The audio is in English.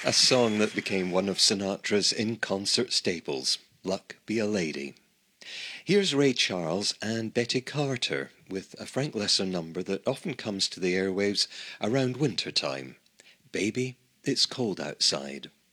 A song that became one of Sinatra's in-concert staples, Luck Be a Lady. Here's Ray Charles and Betty Carter with a Frank Lesser number that often comes to the airwaves around winter time. Baby, It's Cold Outside.